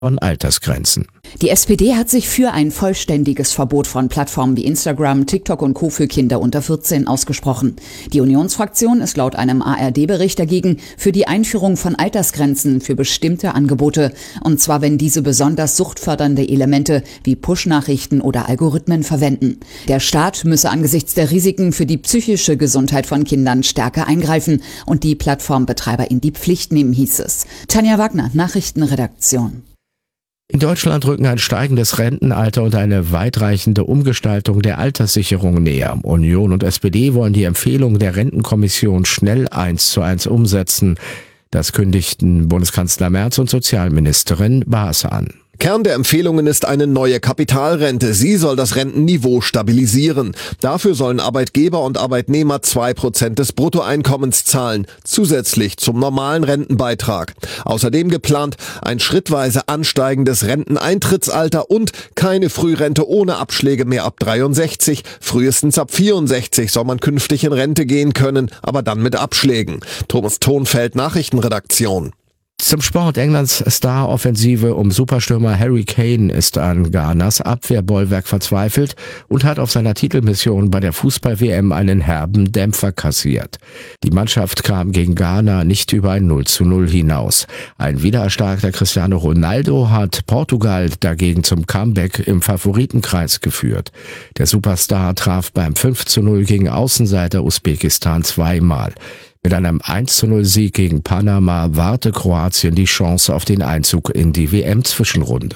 von Altersgrenzen. Die SPD hat sich für ein vollständiges Verbot von Plattformen wie Instagram, TikTok und Co. für Kinder unter 14 ausgesprochen. Die Unionsfraktion ist laut einem ARD-Bericht dagegen für die Einführung von Altersgrenzen für bestimmte Angebote. Und zwar, wenn diese besonders suchtfördernde Elemente wie Push-Nachrichten oder Algorithmen verwenden. Der Staat müsse angesichts der Risiken für die psychische Gesundheit von Kindern stärker eingreifen und die Plattformbetreiber in die Pflicht nehmen, hieß es. Tanja Wagner, Nachrichtenredaktion. In Deutschland rücken ein steigendes Rentenalter und eine weitreichende Umgestaltung der Alterssicherung näher. Union und SPD wollen die Empfehlung der Rentenkommission schnell 1:1 umsetzen. Das kündigten Bundeskanzler Merz und Sozialministerin Baas an. Kern der Empfehlungen ist eine neue Kapitalrente. Sie soll das Rentenniveau stabilisieren. Dafür sollen Arbeitgeber und Arbeitnehmer 2% des Bruttoeinkommens zahlen, zusätzlich zum normalen Rentenbeitrag. Außerdem geplant ein schrittweise ansteigendes Renteneintrittsalter und keine Frührente ohne Abschläge mehr ab 63. Frühestens ab 64 soll man künftig in Rente gehen können, aber dann mit Abschlägen. Thomas Thonfeld, Nachrichtenredaktion. Zum Sport. Englands Star-Offensive um Superstürmer Harry Kane ist an Ghanas Abwehrbollwerk verzweifelt und hat auf seiner Titelmission bei der Fußball-WM einen herben Dämpfer kassiert. Die Mannschaft kam gegen Ghana nicht über ein 0:0 hinaus. Ein wiedererstarkter Cristiano Ronaldo hat Portugal dagegen zum Comeback im Favoritenkreis geführt. Der Superstar traf beim 5:0 gegen Außenseiter Usbekistan zweimal. Mit einem 1:0 gegen Panama warte Kroatien die Chance auf den Einzug in die WM-Zwischenrunde.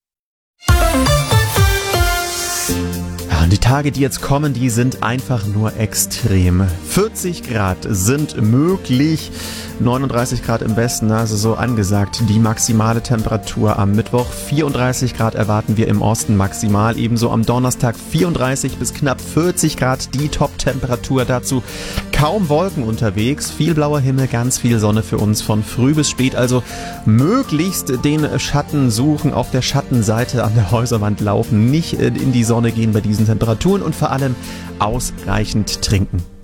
Ja, und die Tage, die jetzt kommen, die sind einfach nur extrem. 40 Grad sind möglich, 39 Grad im Westen, also so angesagt die maximale Temperatur am Mittwoch. 34 Grad erwarten wir im Osten maximal, ebenso am Donnerstag 34 bis knapp 40 Grad die Top-Temperatur dazu. Kaum Wolken unterwegs, viel blauer Himmel, ganz viel Sonne für uns von früh bis spät, also möglichst den Schatten suchen, auf der Schattenseite an der Häuserwand laufen, nicht in die Sonne gehen bei diesen Temperaturen und vor allem ausreichend trinken.